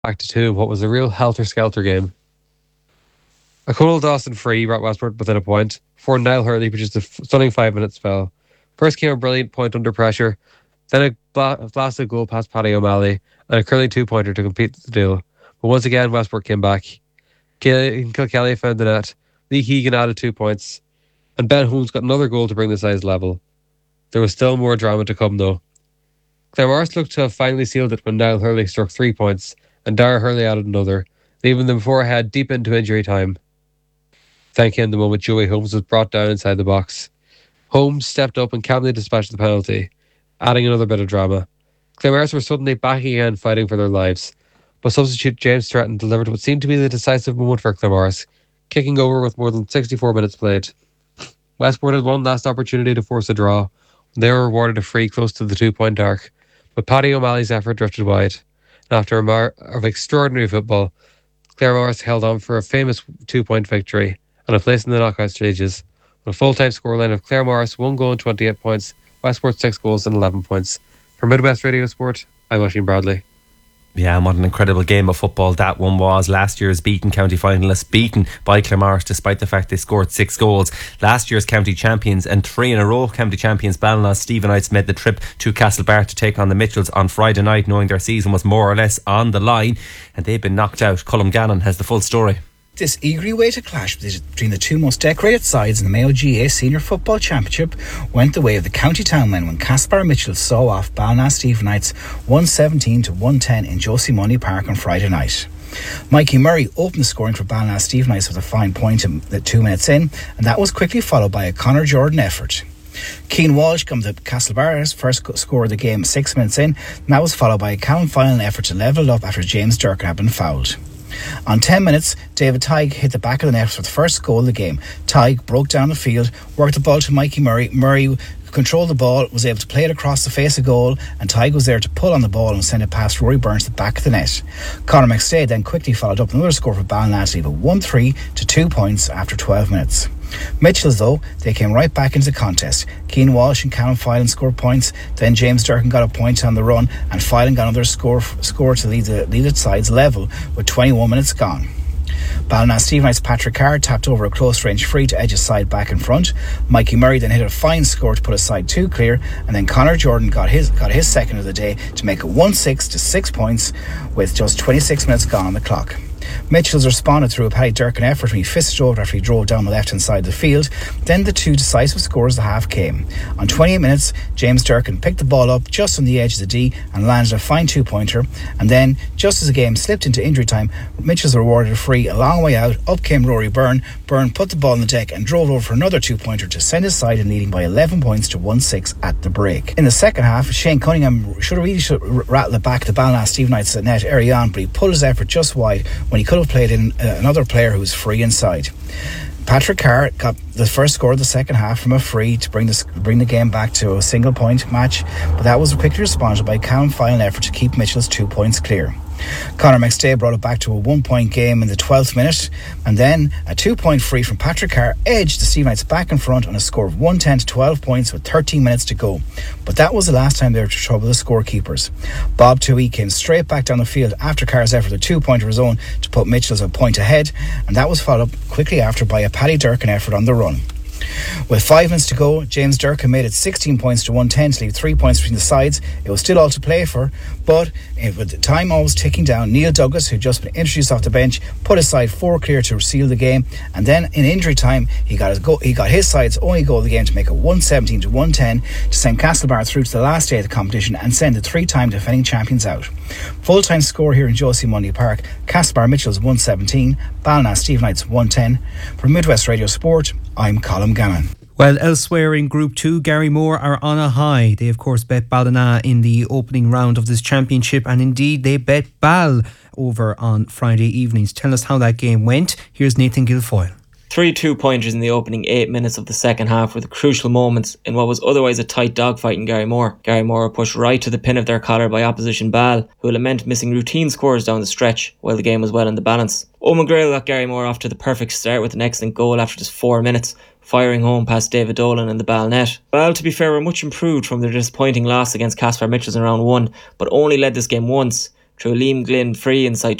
back to two, what was a real helter-skelter game. A Conal Dawson free brought Westport within a point, before Niall Hurley produced a stunning 5 minute spell. First came a brilliant point under pressure, then a blasted goal past Paddy O'Malley, and a curling two-pointer to complete the deal. But once again, Westport came back. Kilkelly found the net, Lee Keegan added 2 points, and Ben Holmes got another goal to bring the sides level. There was still more drama to come though. Claremorris looked to have finally sealed it when Niall Hurley struck 3 points, and Dara Hurley added another, leaving them four ahead deep into injury time. Then came the moment Joey Holmes was brought down inside the box. Holmes stepped up and calmly dispatched the penalty, adding another bit of drama. Claremorris were suddenly back again fighting for their lives, but substitute James Stratton delivered what seemed to be the decisive moment for Claremorris, kicking over with more than 64 minutes played. Westport had one last opportunity to force a draw. They were rewarded a free close to the 2 point arc, but Paddy O'Malley's effort drifted wide. And after a mar of extraordinary football, Claremorris held on for a famous 2 point victory and a place in the knockout stages. On a full-time scoreline of Claremorris 1 goal and 28 points, Westport 6 goals and 11 points. For Midwest Radio Sport, I'm Oisin Bradley. Yeah, and what an incredible game of football that one was. Last year's beaten county finalists beaten by Claremorris despite the fact they scored 6 goals. Last year's county champions and 3 in a row county champions Ballina Stephenites made the trip to Castlebar to take on the Mitchells on Friday night, knowing their season was more or less on the line, and they've been knocked out. Colm Gannon has the full story. This eagerly awaited clash between the two most decorated sides in the Mayo GA Senior Football Championship went the way of the county town men when Castlebar Mitchell saw off Ballina Stephenites 117 to 110 in Josie Money Park on Friday night. Mikey Murray opened the scoring for Ballina Stephenites with a fine point 2 minutes in, and that was quickly followed by a Conor Jordan effort. Cian Walsh come to Castlebar's first score of the game 6 minutes in, and that was followed by a Callum Finan effort to level it up after James Durkin had been fouled. On 10 minutes, David Tighe hit the back of the net for the first goal of the game. Tighe broke down the field, worked the ball to Mikey Murray. Murray controlled the ball, was able to play it across the face of goal, and Tighe was there to pull on the ball and send it past Rory Burns to the back of the net. Conor McStay then quickly followed up another score for Ballina to leave it 1-3 to 2 points after 12 minutes. Mitchells, though, they came right back into the contest. Cian Walsh and Callum Finan scored points, then James Durkin got a point on the run, and Finan got another score to lead the sides level with 21 minutes gone. Ballina Stephenites' Patrick Carr tapped over a close range free to edge his side back in front. Mikey Murray then hit a fine score to put his side 2 clear, and then Conor Jordan got his second of the day to make it 1-6 to 6 points with just 26 minutes gone on the clock. Mitchells responded through a Paddy Durkin effort when he fisted over after he drove down the left-hand side of the field. Then the two decisive scores of the half came. On 28 minutes, James Durkin picked the ball up just on the edge of the D and landed a fine 2-pointer. And then, just as the game slipped into injury time, Mitchells were awarded a free a long way out. Up came Rory Byrne. Byrne put the ball on the deck and drove over for another 2-pointer to send his side in leading by 11 points to 1-6 at the break. In the second half, Shane Cunningham should have rattled it back to Ballina Stephenites net early on, but he pulled his effort just wide when he could have played in another player who was free inside. Patrick Carr got the first score of the second half from a free to bring the game back to a single point match, but that was quickly responded by Callum Finan effort to keep Mitchell's 2 points clear. Conor McStay brought it back to a 1-point game in the 12th minute, and then a 2-point free from Patrick Carr edged the Stephenites back in front on a score of 110 to 12 points with 13 minutes to go. But that was the last time they were to trouble the scorekeepers. Bob Toohey came straight back down the field after Carr's effort, a 2-pointer of his own, to put Mitchells a point ahead, and that was followed up quickly after by a Paddy Durkin effort on the run. With 5 minutes to go, James Durkin made it 16 points to 110 to leave 3 points between the sides. It was still all to play for, but with the time always ticking down, Neil Douglas, who'd just been introduced off the bench, put his side 4 clear to seal the game, and then in injury time he got his side's only goal of the game to make it 117 to 110 to send Castlebar through to the last day of the competition and send the 3-time defending champions out. Full-time score here in Josie Monday Park: Castlebar Mitchells 117, Ballina Stephenites 110. From Midwest Radio Sport, I'm Colm Gannon. Well, elsewhere in Group 2, Garrymore are on a high. They, of course, bet Ballina in the opening round of this championship, and indeed they bet Ball over on Friday evenings. Tell us how that game went. Here's Nathan Guilfoyle. 3 2-pointers in the opening 8 minutes of the second half were the crucial moments in what was otherwise a tight dogfight in Garrymore. Garrymore were pushed right to the pin of their collar by opposition Ball, who lament missing routine scores down the stretch while the game was well in the balance. Eamon Grail got Garrymore off to the perfect start with an excellent goal after just 4 minutes, firing home past David Dolan in the Ball net. Ball, to be fair, were much improved from their disappointing loss against Castlebar Mitchells in round 1, but only led this game once, through Liam Glynn free inside